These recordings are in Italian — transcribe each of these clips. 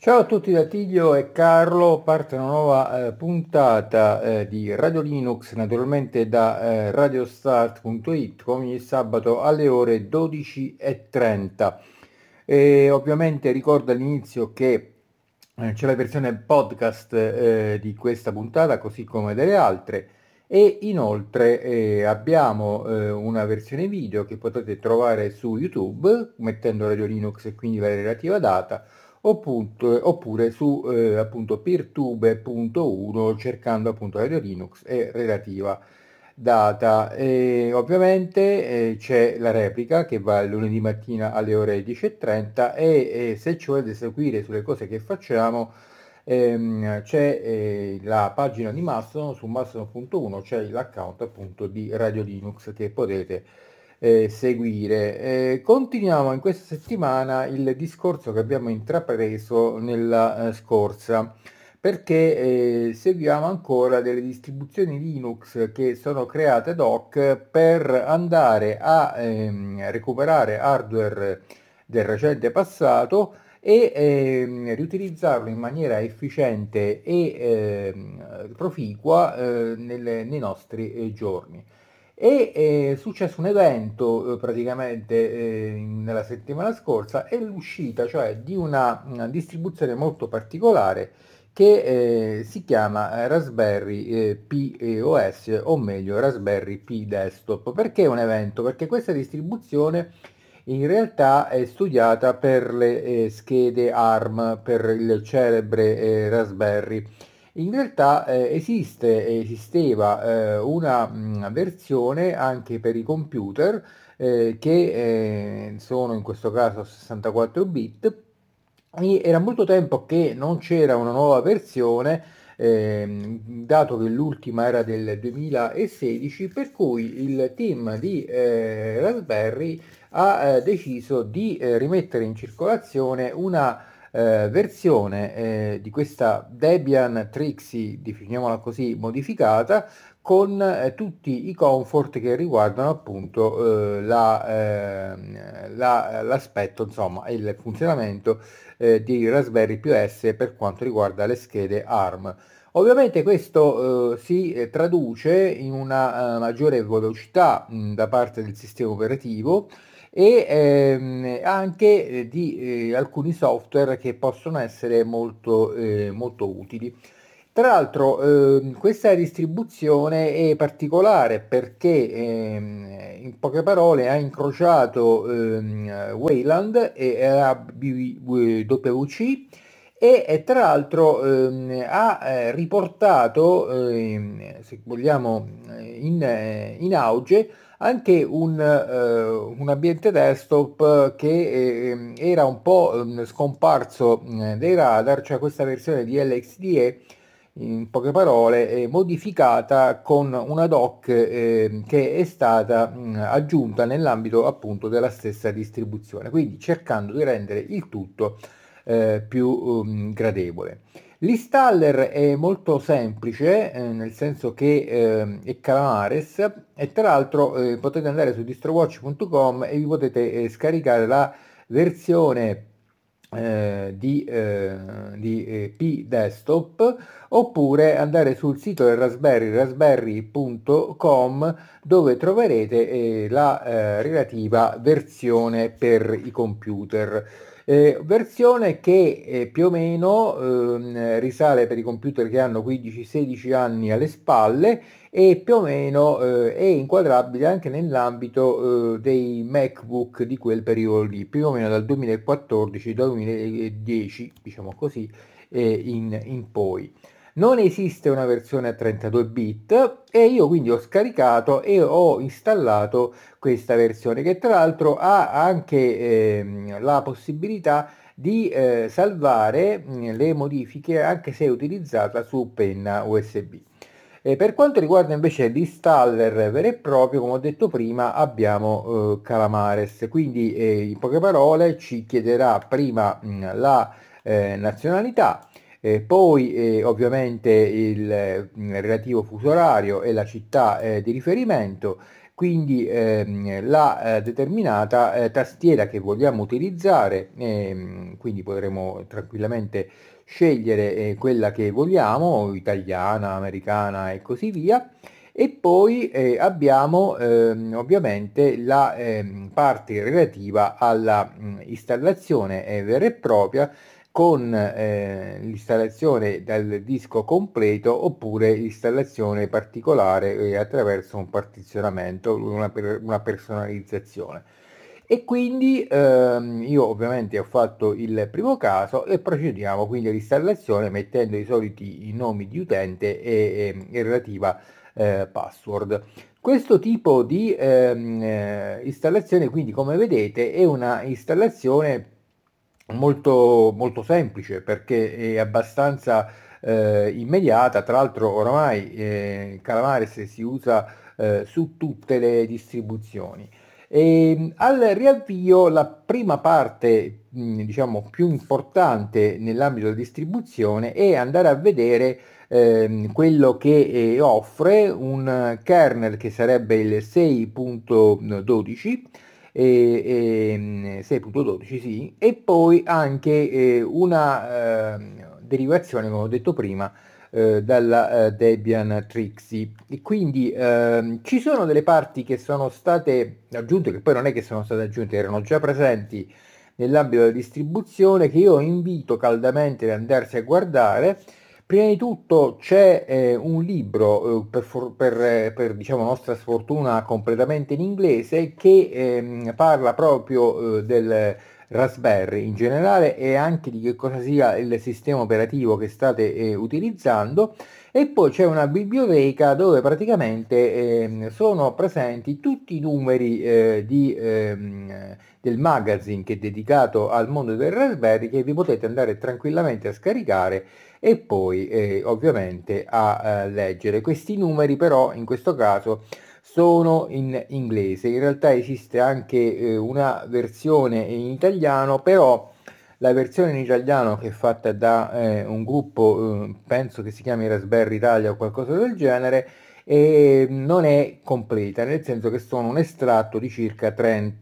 Ciao a tutti da Tiglio e Carlo, parte una nuova puntata di Radio Linux, naturalmente da radiostart.it, come ogni sabato alle ore 12:30. E ovviamente ricordo all'inizio che c'è la versione podcast di questa puntata, così come delle altre, e inoltre abbiamo una versione video che potete trovare su YouTube, mettendo Radio Linux e quindi la relativa data oppure su appunto peertube.1 cercando appunto Radio Linux e relativa data. E ovviamente c'è la replica che va il lunedì mattina alle ore 10:30 e se ci volete seguire sulle cose che facciamo c'è la pagina di Mastodon, su mastodon.1 c'è l'account appunto di Radio Linux che potete seguire. Continuiamo in questa settimana il discorso che abbiamo intrapreso nella scorsa, perché seguiamo ancora delle distribuzioni Linux che sono create ad hoc per andare a recuperare hardware del recente passato e riutilizzarlo in maniera efficiente e proficua nei nostri giorni. E è successo un evento praticamente nella settimana scorsa, è l'uscita cioè di una distribuzione molto particolare che si chiama Raspberry Pi OS, o meglio Raspberry Pi Desktop. Perché è un evento? Perché questa distribuzione in realtà è studiata per le schede ARM, per il celebre Raspberry. In realtà esisteva una versione anche per i computer che sono in questo caso 64 bit. E era molto tempo che non c'era una nuova versione, dato che l'ultima era del 2016, per cui il team di Raspberry ha deciso di rimettere in circolazione una versione di questa Debian Trixie, definiamola così, modificata, con tutti i comfort che riguardano appunto l'aspetto, insomma, il funzionamento di Raspberry Pi OS per quanto riguarda le schede ARM. Ovviamente questo si traduce in una maggiore velocità da parte del sistema operativo e anche di alcuni software che possono essere molto utili. Tra l'altro, questa distribuzione è particolare perché, in poche parole, ha incrociato Wayland e AWC e tra l'altro ha riportato, se vogliamo, in auge anche un ambiente desktop che era un po' scomparso dai radar, cioè questa versione di LXDE, in poche parole, modificata con una dock che è stata aggiunta nell'ambito appunto della stessa distribuzione, quindi cercando di rendere il tutto più gradevole. L'installer è molto semplice, nel senso che è Calamares e tra l'altro potete andare su distrowatch.com e vi potete scaricare la versione di P Desktop, oppure andare sul sito del Raspberry, raspberry.com, dove troverete la relativa versione per i computer. Versione che più o meno risale per i computer che hanno 15-16 anni alle spalle e più o meno è inquadrabile anche nell'ambito dei MacBook di quel periodo lì, più o meno dal 2014-2010, diciamo così, in poi. Non esiste una versione a 32 bit e io quindi ho scaricato e ho installato questa versione, che tra l'altro ha anche la possibilità di salvare le modifiche anche se utilizzata su penna USB. Per quanto riguarda invece l'installer vero e proprio, come ho detto prima, abbiamo Calamares, quindi in poche parole ci chiederà prima la nazionalità, poi ovviamente il relativo fuso orario e la città di riferimento. quindi la determinata tastiera che vogliamo utilizzare, quindi potremo tranquillamente scegliere quella che vogliamo, italiana, americana e così via. E poi abbiamo ovviamente la parte relativa alla installazione vera e propria, con l'installazione del disco completo oppure installazione particolare attraverso un partizionamento, una personalizzazione. E quindi io ovviamente ho fatto il primo caso e procediamo quindi all'installazione mettendo i soliti nomi di utente e relativa password. Questo tipo di installazione, quindi, come vedete, è una installazione molto semplice, perché è abbastanza immediata. Tra l'altro oramai Calamares si usa su tutte le distribuzioni. E al riavvio, la prima parte, diciamo, più importante nell'ambito della distribuzione è andare a vedere quello che offre un kernel che sarebbe il 6.12 6.12, sì, e poi anche una derivazione, come ho detto prima, dalla Debian Trixie. E quindi ci sono delle parti che sono state aggiunte, che poi non è che sono state aggiunte, erano già presenti nell'ambito della distribuzione, che io invito caldamente ad andarsi a guardare. Prima di tutto c'è un libro, per, diciamo, nostra sfortuna, completamente in inglese, che parla proprio del Raspberry in generale e anche di che cosa sia il sistema operativo che state utilizzando. E poi c'è una biblioteca dove praticamente sono presenti tutti i numeri del magazine che è dedicato al mondo del Raspberry, che vi potete andare tranquillamente a scaricare e poi ovviamente a leggere. Questi numeri però in questo caso sono in inglese. In realtà esiste anche una versione in italiano, però la versione in italiano, che è fatta da un gruppo, penso che si chiami Raspberry Italia o qualcosa del genere, non è completa, nel senso che sono un estratto di circa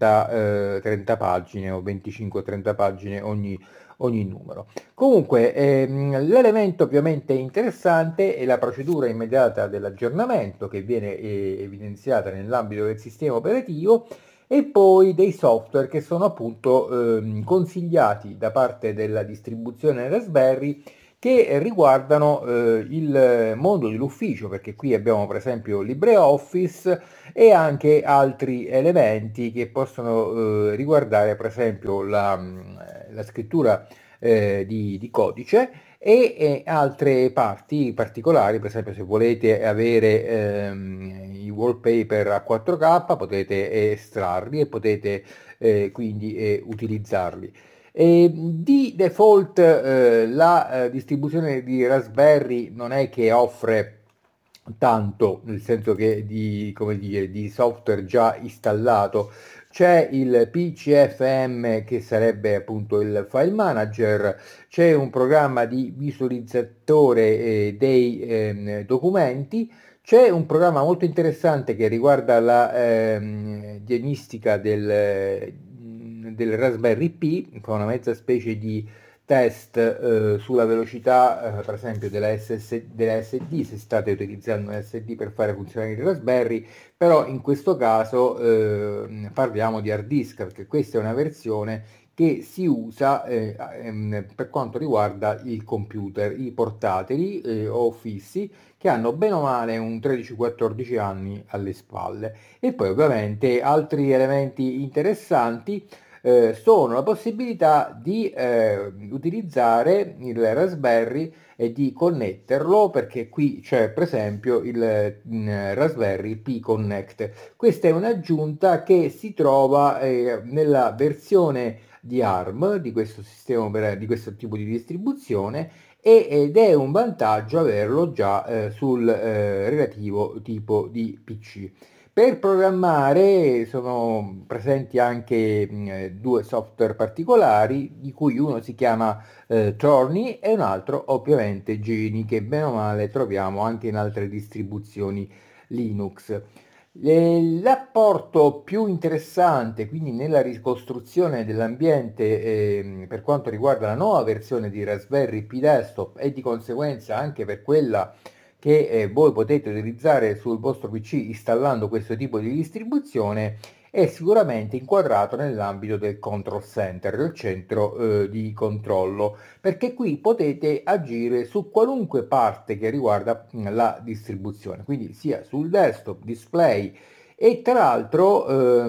30 pagine o 25-30 pagine ogni numero. Comunque, l'elemento ovviamente interessante è la procedura immediata dell'aggiornamento, che viene evidenziata nell'ambito del sistema operativo, e poi dei software che sono appunto consigliati da parte della distribuzione Raspberry, che riguardano il mondo dell'ufficio, perché qui abbiamo per esempio LibreOffice e anche altri elementi che possono riguardare per esempio la scrittura di codice e altre parti particolari. Per esempio, se volete avere i wallpaper a 4K, potete estrarli e potete quindi utilizzarli. E di default la distribuzione di Raspberry non è che offre tanto, nel senso che come dire, di software già installato. C'è il PCFM, che sarebbe appunto il file manager, c'è un programma di visualizzatore dei documenti, c'è un programma molto interessante che riguarda la diagnostica del Raspberry Pi, con una mezza specie di test sulla velocità, per esempio della SD, se state utilizzando un SD per fare funzionare il Raspberry. Però in questo caso parliamo di hard disk, perché questa è una versione che si usa per quanto riguarda il computer, i portatili o fissi, che hanno bene o male un 13-14 anni alle spalle. E poi ovviamente altri elementi interessanti sono la possibilità di utilizzare il Raspberry e di connetterlo, perché qui c'è per esempio il Raspberry Pi Connect. Questa è un'aggiunta che si trova nella versione di ARM di questo sistema, di questo tipo di distribuzione, ed è un vantaggio averlo già sul relativo tipo di PC. Per programmare sono presenti anche due software particolari, di cui uno si chiama Thorny e un altro ovviamente Genie, che bene o male troviamo anche in altre distribuzioni Linux. L'apporto più interessante, quindi nella ricostruzione dell'ambiente, per quanto riguarda la nuova versione di Raspberry Pi Desktop e di conseguenza anche per quella che voi potete utilizzare sul vostro PC installando questo tipo di distribuzione, è sicuramente inquadrato nell'ambito del control center, del centro di controllo, perché qui potete agire su qualunque parte che riguarda la distribuzione, quindi sia sul desktop, display, e tra l'altro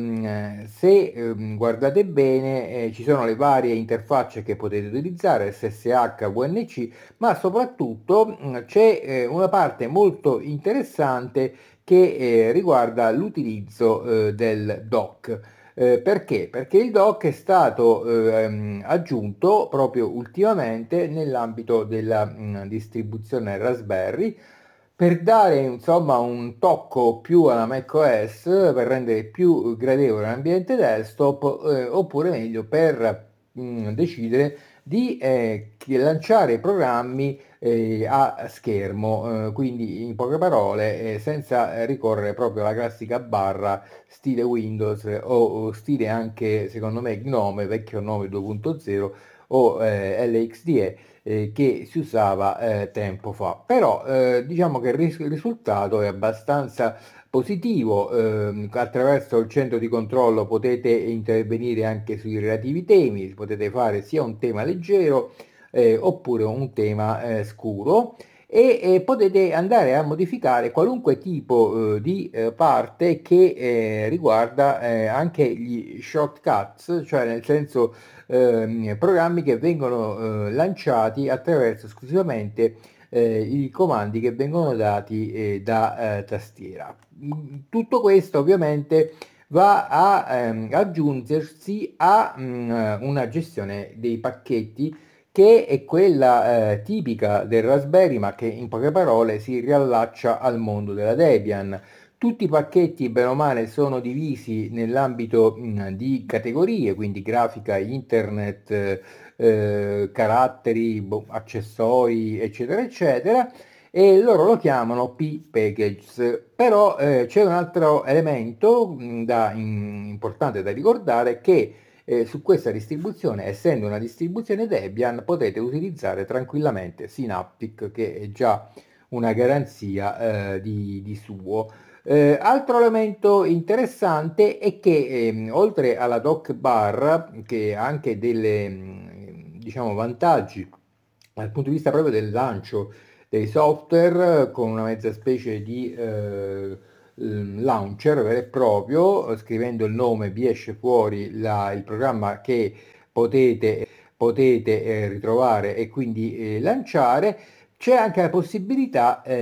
se guardate bene ci sono le varie interfacce che potete utilizzare, SSH, UNC, ma soprattutto c'è una parte molto interessante che riguarda l'utilizzo del dock. Perché? Perché il dock è stato aggiunto proprio ultimamente nell'ambito della distribuzione Raspberry per dare insomma un tocco più alla macOS, per rendere più gradevole l'ambiente desktop, oppure meglio per decidere di lanciare programmi a schermo, quindi in poche parole senza ricorrere proprio alla classica barra stile Windows o stile anche secondo me GNOME, vecchio Gnome 2.0 o LXDE che si usava tempo fa. Però diciamo che il risultato è abbastanza positivo. Attraverso il centro di controllo potete intervenire anche sui relativi temi, potete fare sia un tema leggero oppure un tema scuro, e potete andare a modificare qualunque tipo di parte che riguarda anche gli shortcuts, cioè nel senso programmi che vengono lanciati attraverso esclusivamente i comandi che vengono dati da tastiera. Tutto questo ovviamente va a aggiungersi a una gestione dei pacchetti che è quella tipica del Raspberry, ma che in poche parole si riallaccia al mondo della Debian. Tutti i pacchetti, bene o male, sono divisi nell'ambito di categorie, quindi grafica, internet, caratteri, accessori, eccetera, eccetera, e loro lo chiamano P-Packages. Però c'è un altro elemento importante da ricordare, che su questa distribuzione, essendo una distribuzione Debian, potete utilizzare tranquillamente Synaptic, che è già una garanzia di suo. Altro elemento interessante è che oltre alla dock bar, che ha anche delle diciamo vantaggi dal punto di vista proprio del lancio dei software, con una mezza specie di launcher vero e proprio, scrivendo il nome vi esce fuori il programma che potete ritrovare e quindi lanciare. C'è anche la possibilità